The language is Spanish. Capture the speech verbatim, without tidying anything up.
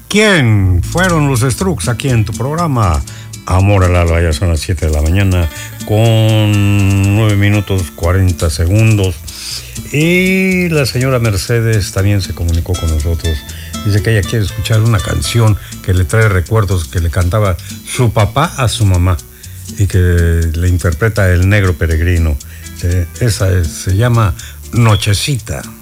¿Quién fueron los Strokes aquí en tu programa? Amor al alba, ya son las siete de la mañana con nueve minutos cuarenta segundos. Y la señora Mercedes también se comunicó con nosotros. Dice que ella quiere escuchar una canción que le trae recuerdos que le cantaba su papá a su mamá y que le interpreta el Negro Peregrino. Esa es, se llama Nochecita.